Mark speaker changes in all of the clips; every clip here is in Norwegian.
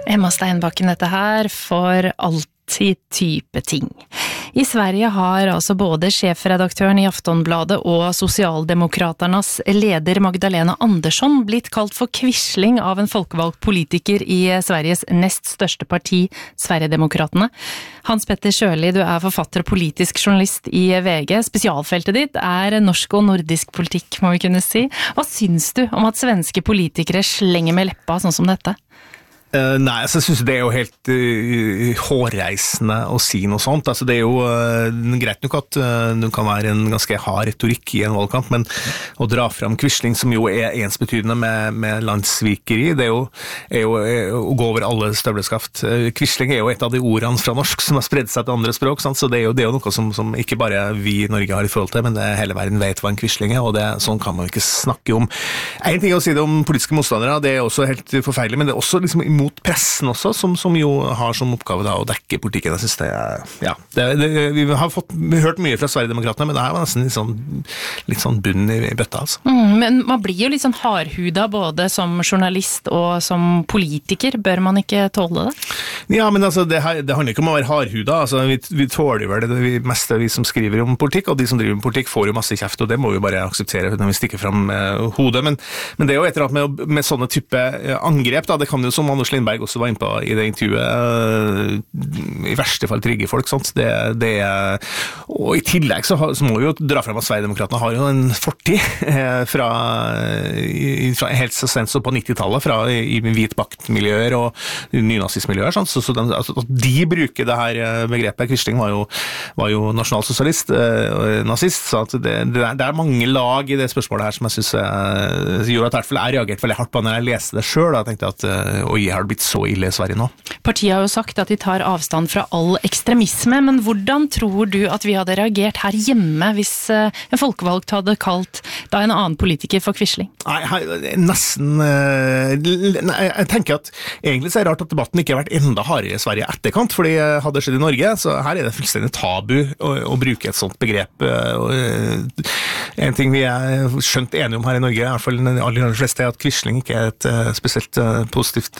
Speaker 1: Emma Steinbakken dette her for alltid type ting. I Sverige har altså både sjefredaktøren i Aftonbladet og Socialdemokraternas leder Magdalena Andersson blitt kalt for quisling av en folkevalgt politiker i Sveriges nest største parti, Sverigedemokraterna. Hans Petter Sjøli, du er forfatter og politisk journalist i VG. Spesialfeltet ditt er norsk og nordisk politikk, må vi kunne si. Hva syns du om at svenske politikere slenger med leppa sånn som dette?
Speaker 2: Nei, jeg synes det jo helt hårreisende å si noe sånt. Altså, det jo greit nok at det kan være en ganske hard retorikk i en valgkamp, men å dra fram quisling, som jo ensbetydende med landssvikeri, det jo å gå over alle støvleskaft. Quisling jo et av de ordene fra norsk som har spredd seg til andre språk, sant? Så det jo noe som ikke bare vi i Norge har i forhold til, men hele verden vet hva en quisling og sånn kan man ikke snakke om. En ting å si det om politiske motstandere, det også helt forferdelig, men det også liksom imot pressen også, som jo har som oppgave da, å dekke politikken. Jeg synes vi har hørt mye fra Sverigedemokraterna, men det her var nesten litt sånn bunn i bøtta, altså.
Speaker 1: Men man blir jo litt sånn hardhuda både som journalist og som politiker. Bør man ikke tåle det?
Speaker 2: Ja, men altså, det handler ikke om å være hardhuda. Altså, vi tåler vel det meste vi som skriver om politikk, og de som driver med politikk får jo masse kjeft, og det må vi bare akseptere når vi stikker fram hodet. Men det jo et eller annet med sånne type angrep, da, det kan jo som Anders Lindberg også var inne på i det intervjuet, i verste fall trigge folk, sant? Og i tillegg så må vi jo dra frem at Sverigedemokraterna har jo en fortid fra helt så sent så på 90-tallet, i hvitbaktmiljøer og nynazistmiljøer, sant? Så at de bruker det her begrepet. Quisling var jo nasjonalsosialist og nazist, så at det mange lag i det spørsmålet her som jeg synes gjorde at i hvert fall jeg reagerte veldig hardt på når jeg leste det selv, og jeg tenkte at har det blitt så ille i Sverige nå?
Speaker 1: Partiet har jo sagt at de tar avstand fra all ekstremisme, men hvordan tror du at vi hadde reagert her hjemme hvis en folkevalgt hadde kalt da en annen politiker for quisling?
Speaker 2: Nesten jeg tenker at egentlig så det rart at debatten ikke har vært enda hardere i Sverige etterkant, fordi hadde det skjedd i Norge, så her det fullstendig tabu å bruke et sånt begrep. En ting vi skjønt enige om her i Norge, i hvert fall de aller fleste, at quisling ikke et spesielt positivt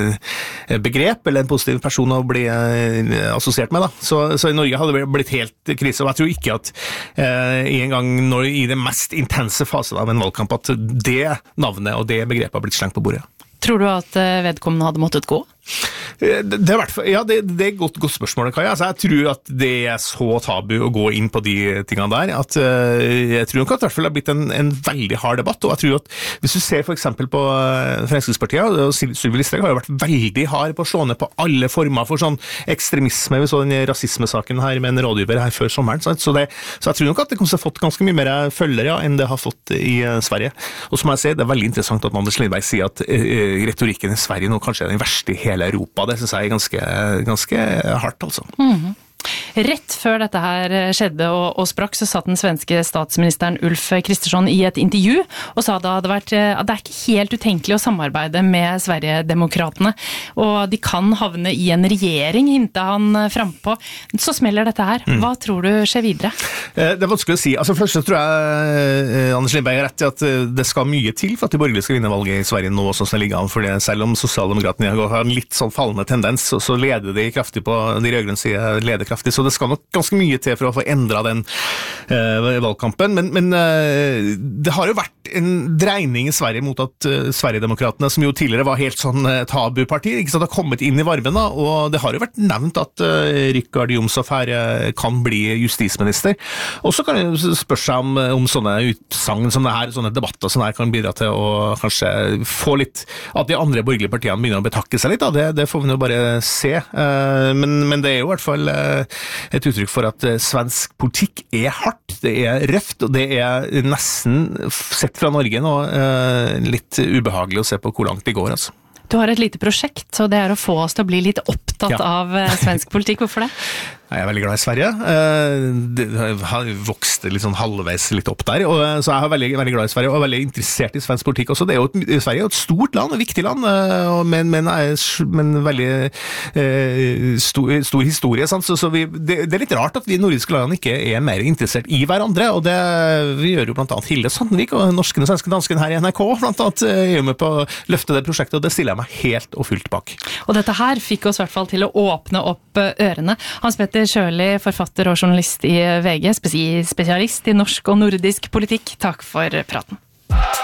Speaker 2: begrep, eller en positiv person å bli assosiert med, da. Så i Norge hadde det blitt helt krise, og jeg tror ikke at en gang i det mest intense fasen av en valgkamp at det navnet og det begrepet har blitt slengt på bordet.
Speaker 1: Tror du at vedkommende hadde måttet gå?
Speaker 2: Det et godt spørsmål, Kaja. Altså, jeg tror at det så tabu å gå inn på de tingene der, at jeg tror nok at det i hvert fall har blitt en veldig hard debatt, og jeg tror at hvis du ser for eksempel på Fremskrittspartiet, og Sylvi Listhaug har jo vært veldig hard på å slå ned på alle former for sånn ekstremisme. Vi så den rasismesaken her med en rådgiver her før sommeren, så jeg tror nok at det kommer til å ha fått ganske mye mer følgere enn det har fått i Sverige. Og så må jeg si, det veldig interessant at Anders Lindberg sier at retorikken i Sverige nå kanskje den verste i hele Europa. Det synes jeg ganske hardt, altså.
Speaker 1: Rett før dette her skjedde og sprakk, så satt den svenske statsministeren Ulf Kristersson i et intervju og sa at det ikke helt utenkelig å samarbeide med Sverigedemokraterna, og de kan havne i en regjering, hintet han frempå. Så smeller dette her. Hva tror du skjer videre? Det vanskelig å si. Altså, først så tror jeg Anders Lindberg rett i at det skal mye til for at de borgerlige skal vinne valget i Sverige nå, sånn som det ligger an, for selv om Socialdemokraterna har en litt sånn fallende tendens, så leder de kraftig på de rødgrønne siden, leder kraftig, så det skal nok ganske mye til for å få endret den valgkampen, men det har jo vært en dreining i Sverige mot at Sverigedemokraterna, som jo tidligere var helt sånn tabuparti, ikke sant, har kommet inn i varmen da, og det har jo vært nevnt at Richard Jomshof her kan bli justisminister, og så kan det spørre seg om sånne utsagn som det her, sånne debatter som det her kan bidra til å kanskje få litt, at de andre borgerlige partiene begynner å betakke seg litt, da. Det får vi nå bare se, men det jo i hvert fall et uttrykk for at svensk politikk hardt, det røft, og det nesten sett fra Norge nå litt ubehagelig å se på hvor langt det går, altså. Du har et lite prosjekt, så det å få oss til å bli litt opptatt av svensk politikk. Hvorfor det?
Speaker 2: Jeg veldig glad i Sverige. Det har vokst litt sånn halvveis litt opp der, så jeg er veldig, veldig glad i Sverige, og veldig interessert i svensk politikk også. Sverige er jo et stort land, et viktig land, men veldig stor historie, sant? Så det er litt rart at vi nordiske landene ikke er mer interessert i hverandre, og vi gjør jo blant annet Hilde Sandvik og norsken og svensken dansken her i NRK, blant annet er jo med på å løfte det prosjektet, og det stiller jeg meg helt og fullt bak.
Speaker 1: Og dette her fikk oss i hvert fall til å åpne opp ørene. Hans Petter Sjøli, forfatter og journalist i VG, spesialist i norsk og nordisk politikk. Takk for praten.